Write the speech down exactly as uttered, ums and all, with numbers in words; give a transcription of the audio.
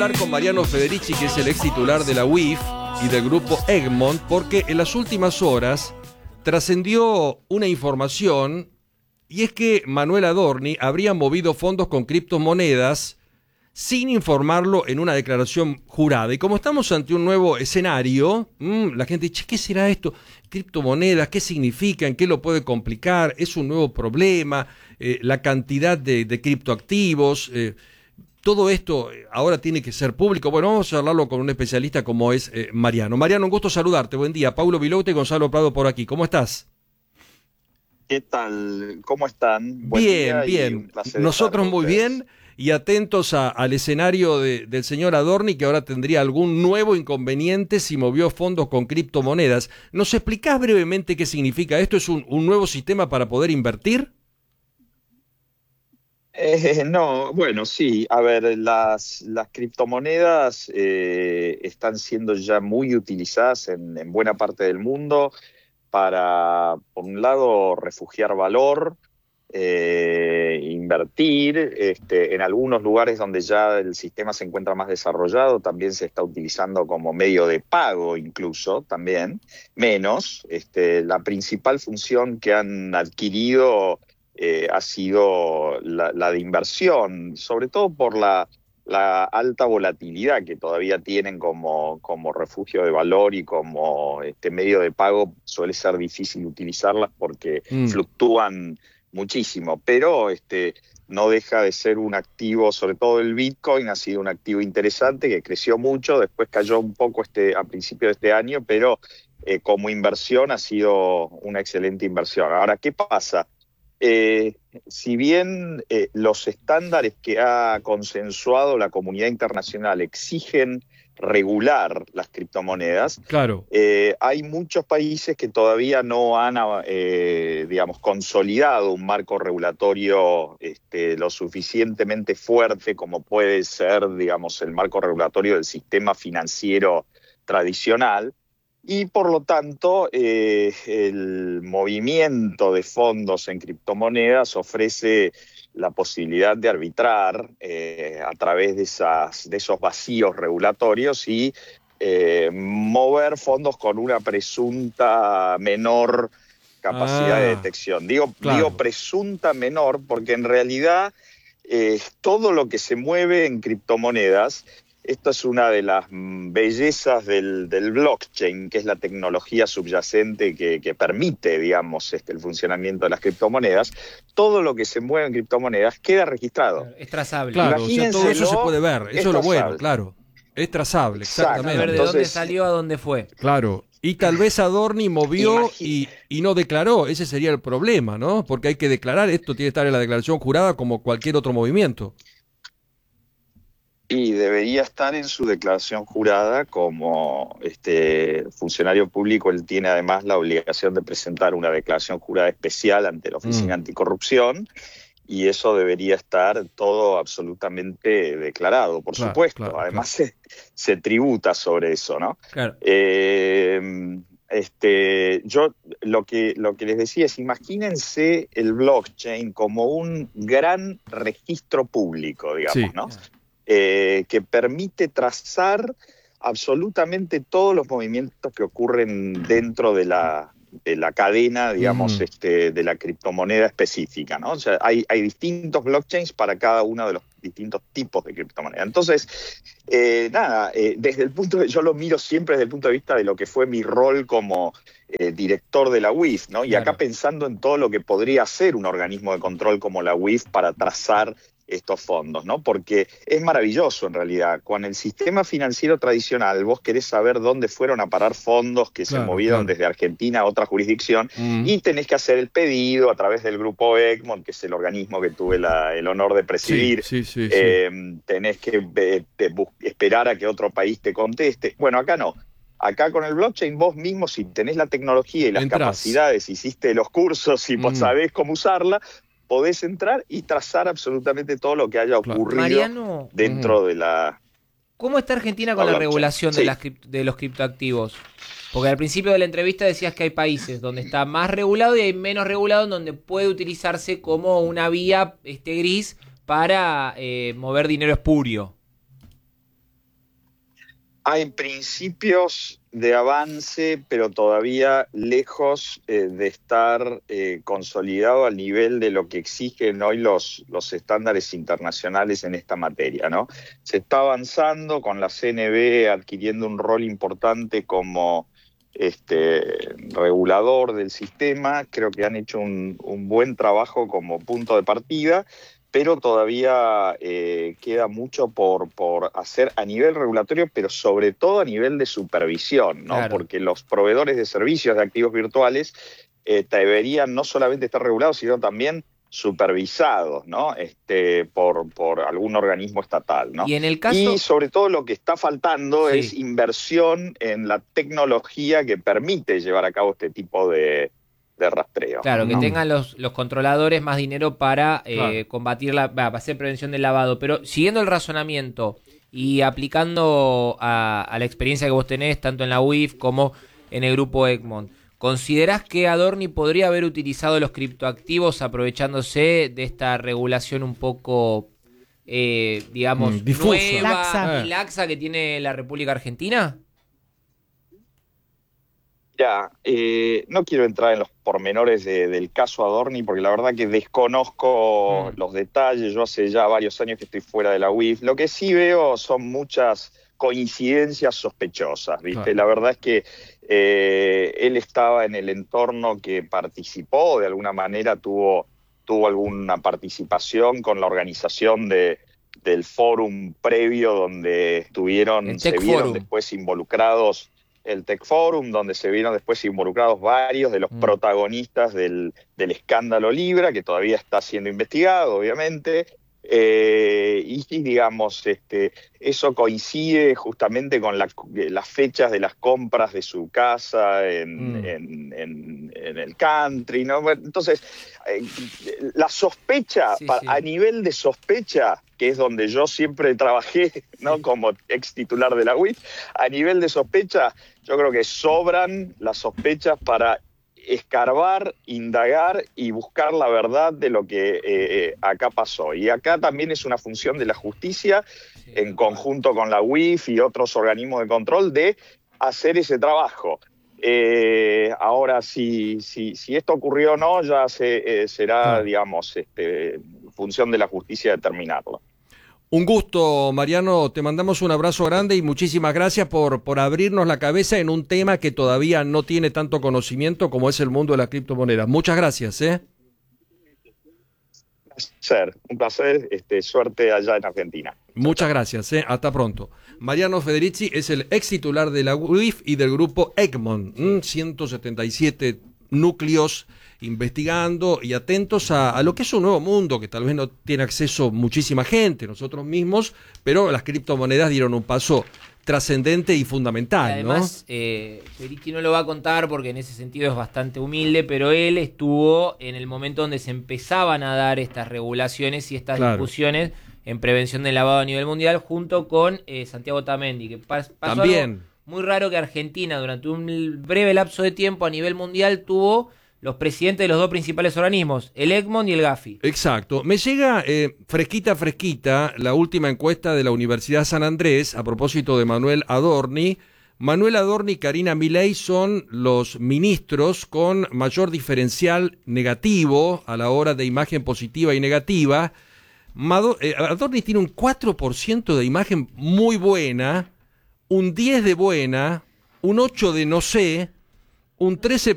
hablar con Mariano Federici, que es el ex titular de la U I F y del grupo Egmont, porque en las últimas horas trascendió una información, y es que Manuel Adorni habría movido fondos con criptomonedas sin informarlo en una declaración jurada. Y como estamos ante un nuevo escenario, mmm, la gente dice, ¿qué será esto? Criptomonedas, ¿qué significan? ¿Qué lo puede complicar? ¿Es un nuevo problema? Eh, la cantidad de, de criptoactivos, eh, todo esto ahora tiene que ser público. Bueno, vamos a hablarlo con un especialista como es eh, Mariano. Mariano, un gusto saludarte. Buen día. Paulo Vilouta y Gonzalo Prado por aquí. ¿Cómo estás? ¿Qué tal? ¿Cómo están? Buen bien, bien. Nosotros muy bien y atentos a, al escenario de, del señor Adorni, que ahora tendría algún nuevo inconveniente si movió fondos con criptomonedas. ¿Nos explicás brevemente qué significa esto? ¿Es un, un nuevo sistema para poder invertir? Eh, no, bueno, sí. A ver, las, las criptomonedas eh, están siendo ya muy utilizadas en, en buena parte del mundo para, por un lado, refugiar valor, eh, invertir. Este, en algunos lugares donde ya el sistema se encuentra más desarrollado, también se está utilizando como medio de pago incluso, también, menos. Este, la principal función que han adquirido eh, ha sido la, la de inversión, sobre todo por la la alta volatilidad que todavía tienen como, como refugio de valor y como este medio de pago. Suele ser difícil utilizarlas porque mm. fluctúan muchísimo, pero este, no deja de ser un activo, sobre todo el Bitcoin ha sido un activo interesante que creció mucho, después cayó un poco este, a principio de este año, pero eh, como inversión ha sido una excelente inversión. Ahora, ¿qué pasa? Eh, si bien eh, los estándares que ha consensuado la comunidad internacional exigen regular las criptomonedas, claro. eh, hay muchos países que todavía no han eh, digamos, consolidado un marco regulatorio este, lo suficientemente fuerte como puede ser, digamos, el marco regulatorio del sistema financiero tradicional. Y por lo tanto, eh, el movimiento de fondos en criptomonedas ofrece la posibilidad de arbitrar eh, a través de, esas, de esos vacíos regulatorios y eh, mover fondos con una presunta menor capacidad ah, de detección. Digo, claro. digo presunta menor porque en realidad eh, todo lo que se mueve en criptomonedas, esto es una de las bellezas del, del blockchain, que es la tecnología subyacente que, que permite, digamos, este, el funcionamiento de las criptomonedas. Todo lo que se mueve en criptomonedas queda registrado. Claro, es trazable. Claro, o sea, todo eso se puede ver, eso es lo bueno, claro. Es trazable, exactamente. Exacto. A ver de Entonces, dónde salió a dónde fue. Claro, y tal vez Adorni movió y, y no declaró, ese sería el problema, ¿no? Porque hay que declarar, esto tiene que estar en la declaración jurada como cualquier otro movimiento. Y debería estar en su declaración jurada como este funcionario público. Él tiene además la obligación de presentar una declaración jurada especial ante la Oficina mm. Anticorrupción, y eso debería estar todo absolutamente declarado, por claro, supuesto. Claro, además claro. Se, se tributa sobre eso, ¿no? Claro. Eh, este, yo lo que, lo que les decía es, imagínense el blockchain como un gran registro público, digamos, sí. ¿no? Eh, que permite trazar absolutamente todos los movimientos que ocurren dentro de la, de la cadena, digamos, mm. este, de la criptomoneda específica, ¿no? O sea, hay, hay distintos blockchains para cada uno de los distintos tipos de criptomoneda. Entonces, eh, nada, eh, desde el punto de, yo lo miro siempre desde el punto de vista de lo que fue mi rol como eh, director de la U I F, ¿no? Y claro. acá pensando en todo lo que podría hacer un organismo de control como la U I F para trazar estos fondos, ¿no? Porque es maravilloso en realidad. Con el sistema financiero tradicional, vos querés saber dónde fueron a parar fondos que claro, se movieron claro. desde Argentina a otra jurisdicción, mm. y tenés que hacer el pedido a través del grupo Egmont, que es el organismo que tuve la, el honor de presidir. Sí, sí, sí, eh, sí. Tenés que eh, te, esperar a que otro país te conteste. Bueno, acá no. Acá con el blockchain vos mismo, si tenés la tecnología y las Entrás. capacidades, hiciste los cursos y mm. sabés cómo usarla, podés entrar y trazar absolutamente todo lo que haya ocurrido Mariano, dentro uh-huh. de la... ¿Cómo está Argentina con la, la regulación sí. de, las, de los criptoactivos? Porque al principio de la entrevista decías que hay países donde está más regulado y hay menos regulado, donde puede utilizarse como una vía este, gris para eh, mover dinero espurio. Hay principios de avance, pero todavía lejos eh, de estar eh, consolidado al nivel de lo que exigen hoy los, los estándares internacionales en esta materia, ¿no? Se está avanzando con la C N B adquiriendo un rol importante como este, regulador del sistema. Creo que han hecho un, un buen trabajo como punto de partida, pero todavía eh, queda mucho por, por hacer a nivel regulatorio, pero sobre todo a nivel de supervisión, ¿no? Claro. Porque los proveedores de servicios de activos virtuales eh, deberían no solamente estar regulados, sino también supervisados, ¿no? Este, por, por algún organismo estatal, ¿no? Y en el caso... Y sobre todo lo que está faltando Sí. es inversión en la tecnología que permite llevar a cabo este tipo de... de rastreo. Claro, que No. tengan los, los controladores más dinero para eh, Claro. combatir la, para hacer prevención del lavado. Pero siguiendo el razonamiento y aplicando a, a la experiencia que vos tenés, tanto en la U I F como en el grupo Egmont, ¿considerás que Adorni podría haber utilizado los criptoactivos aprovechándose de esta regulación un poco, eh, digamos, Mm, difusa. nueva Laxa. y laxa que tiene la República Argentina? Ya, eh, no quiero entrar en los pormenores de, del caso Adorni, porque la verdad que desconozco Mm. los detalles. Yo hace ya varios años que estoy fuera de la U I F. Lo que sí veo son muchas coincidencias sospechosas, ¿viste? Claro. La verdad es que eh, él estaba en el entorno que participó, de alguna manera tuvo, tuvo alguna participación con la organización de, del fórum previo donde estuvieron, El se Tech vieron Forum. después involucrados el Tech Forum, donde se vieron después involucrados varios de los Mm. protagonistas del, del escándalo Libra, que todavía está siendo investigado, obviamente. Eh, y, y, digamos, este, eso coincide justamente con la- las fechas de las compras de su casa en, Mm. en- en- en el country, ¿no? Bueno, entonces, eh, la sospecha, Sí, pa- sí. a nivel de sospecha, que es donde yo siempre trabajé, ¿no? Como ex titular de la U I F, a nivel de sospecha, yo creo que sobran las sospechas para escarbar, indagar y buscar la verdad de lo que eh, eh, acá pasó. Y acá también es una función de la justicia, Sí, en conjunto con la U I F y otros organismos de control, de hacer ese trabajo. Eh, ahora, si, si, si esto ocurrió o no, ya se, eh, será, Claro. digamos, este, función de la justicia determinarlo. Un gusto, Mariano, te mandamos un abrazo grande y muchísimas gracias por, por abrirnos la cabeza en un tema que todavía no tiene tanto conocimiento como es el mundo de las criptomonedas. Muchas gracias, ¿eh? Un placer, un placer, este, suerte allá en Argentina. Muchas gracias, ¿eh? Hasta pronto. Mariano Federici es el ex titular de la U I F y del grupo Egmont, ¿m? ciento setenta y siete núcleos investigando y atentos a, a lo que es un nuevo mundo que tal vez no tiene acceso muchísima gente, nosotros mismos, pero las criptomonedas dieron un paso trascendente y Y fundamental, además, eh, Federici no lo va a contar porque en ese sentido es bastante humilde, pero él estuvo en el momento donde se empezaban a dar estas regulaciones y estas Claro. discusiones en prevención del lavado a nivel mundial junto con eh, Santiago Tamendi, que pas- pasó También. algo muy raro, que Argentina durante un breve lapso de tiempo a nivel mundial tuvo los presidentes de los dos principales organismos, el Egmont y el Gafi. ¿no? Exacto. Me llega eh, fresquita, fresquita la última encuesta de la Universidad San Andrés a propósito de Manuel Adorni. Manuel Adorni y Karina Milei son los ministros con mayor diferencial negativo a la hora de imagen positiva y negativa. Mado- eh, Adorni tiene un cuatro por ciento de imagen muy buena, un diez de buena, un ocho de no sé, un trece